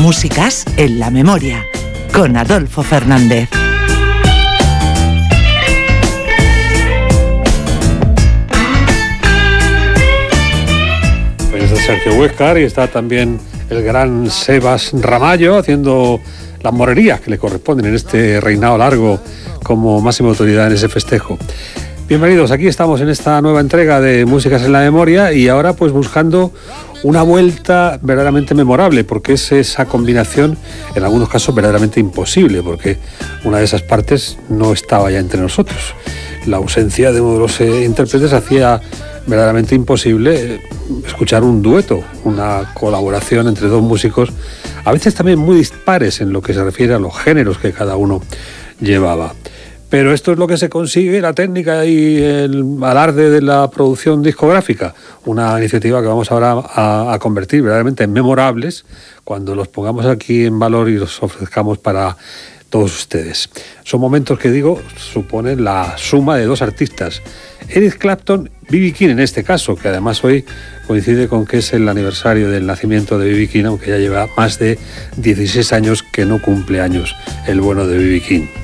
Músicas en la memoria, con Adolfo Fernández. Pues está Sergio Huéscar y está también el gran Sebas Ramallo haciendo las morerías que le corresponden en este reinado largo como máxima autoridad en ese festejo. Bienvenidos, aquí estamos en esta nueva entrega de Músicas en la Memoria y ahora pues buscando una vuelta verdaderamente memorable, porque es esa combinación en algunos casos verdaderamente imposible, porque una de esas partes no estaba ya entre nosotros. La ausencia de uno de los intérpretes hacía verdaderamente imposible escuchar un dueto, una colaboración entre dos músicos, a veces también muy dispares en lo que se refiere a los géneros que cada uno llevaba. Pero esto es lo que se consigue, la técnica y el alarde de la producción discográfica. Una iniciativa que vamos ahora a convertir verdaderamente en memorables cuando los pongamos aquí en valor y los ofrezcamos para todos ustedes. Son momentos que, digo, suponen la suma de dos artistas. Eric Clapton, B.B. King en este caso, que además hoy coincide con que es el aniversario del nacimiento de B.B. King, aunque ya lleva más de 16 años que no cumple años el bueno de B.B. King.